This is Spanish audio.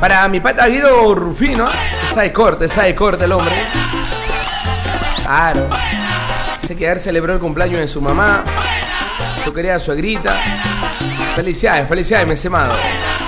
Para mi pata Guido Rufino, sabe corte el hombre. Claro. Sé que ayer celebró el cumpleaños de su mamá, su querida suegrita. Felicidades, felicidades, mes amado.